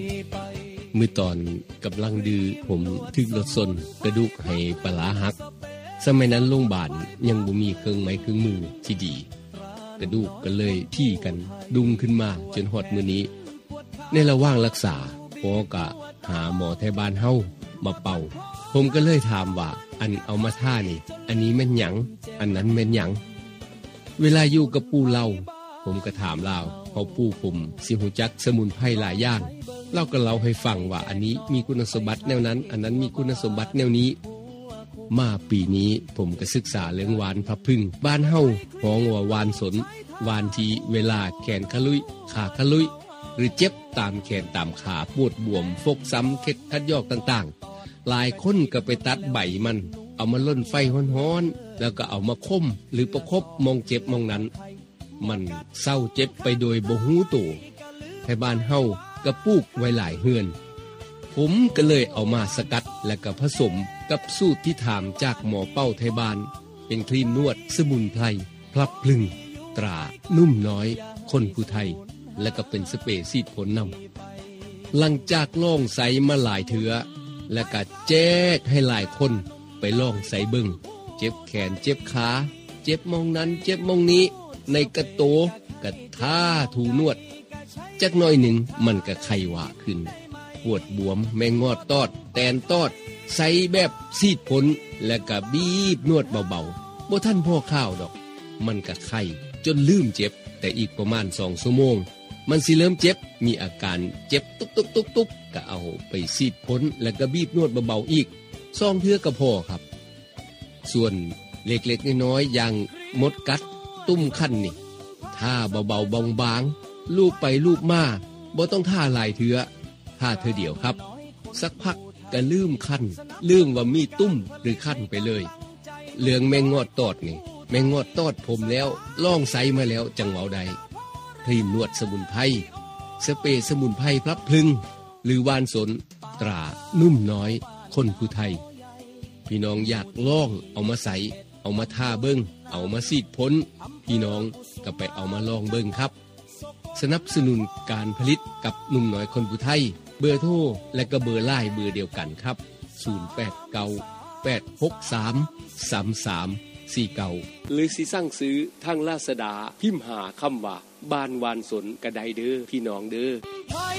มื้อตอนกำลังดื้อผมถึกรถชนกระดูกให้ปลาหักสมัยนั้นโรงพยาบาลยังบ่มีเครื่องไม้เครื่องมือที่ดีกระดูกก็เลยที่กันดุงขึ้นมาจนฮอดมื้อนี้ในระหว่างรักษาหมอก็หาหมอไทยบ้านเฮามาเป่าผมก็เลยถามว่าอันเอามาท่านี่อันนี้แม่นหยังอันนั้นแม่นหยังเวลาอยู่กับปู่เราผมก็ถามลาวเพราะปู่ผมสิฮู้จักสมุนไพรหลายอย่างเราก็เล่าให้ฟังว่าอันนี้มีคุณสมบัติแนวนั้นอันนั้นมีคุณสมบัติแนวนี้มาปีนี้ผมก็ศึกษาเรื่องหวานพระพึ่งบ้านเฮาฮ้องว่าหวานสนหวานที่เวลาแขนขลุยขาขลุยหรือเจ็บตามแขนตามขาปวดบวมฟกซ้ำเข็ดคัดยอกต่างๆหลายคนก็ไปตัดใบมันเอามาล่นไฟฮ้อนๆแล้วก็เอามาคมหรือประคบมองเจ็บมองนั้นมันเศร้าเจ็บไปโดยบ่ฮู้ตัวให้บ้านเฮาก็ปลูกไว้หลายเฮือนผมก็เลยเอามาสกัดและก็ผสมกับสูตรที่ถามจากหมอเป้าไทยบ้านเป็นครีมนวดสมุนไพรพลับพลึงตรานุ่มน้อยคนผู้ไทยและก็เป็นสเปรย์ฉีดผลนำหลังจากลองใส่มาหลายเถือและก็แจกให้หลายคนไปลองใส่เบิ่งเจ็บแขนเจ็บขาเจ็บมองนั้นเจ็บมองนี้ในกระโตกระท่าถูนวดจักหน่อยหนึ่งมันก็ไข้หวาขึ้นปวดบวมแมงงอดตอดแตนตอดใส่แบบซีดผลและก็บีบนวดเบาๆบ่ทันพ่อข้าวดอกมันก็ไข้จนลืมเจ็บแต่อีกประมาณ2 ชั่วโมงมันสิเริ่มเจ็บมีอาการเจ็บตุบๆๆๆก็เอาไปซีดผลแล้วก็บีบนวดเบาๆอีก2 เทื่อก็พอครับส่วนเล็กๆน้อยๆอย่างมดกัดตุ้มคันนี่ท่าเบาๆบางๆลูบไปลูบมาบ่ต้องท่าหลายเทื่อท่าเทื่อเดียวครับสักพักก็ลืมคันลืมว่ามีตุ้มหรือคันไปเลยเรื่องแมงงอดตอดนี่แมงงอดตอดผมแล้วลองใส่มาแล้วจังเว้าใดครีมนวดสมุนไพรสเปรย์สมุนไพรพลับพลึงหรือวานสนตรานุ่มน้อยคนผู้ไทยพี่น้องอยากลองเอามาใส่เอามาทาเบิ่งเอามาซีดพ้นพี่น้องก็ไปเอามาลองเบิ่งครับสนับสนุนการผลิตกับหนุ่มน้อยคนผู้ไทยเบอร์โทรและก็เบอร์ไลน์เบอร์เดียวกันครับ0898633349หรือสิสั่งซื้อทางลาซาดาพิมพ์หาคำว่าบ้านวานสนกระไดเด้อพี่น้องเด้อ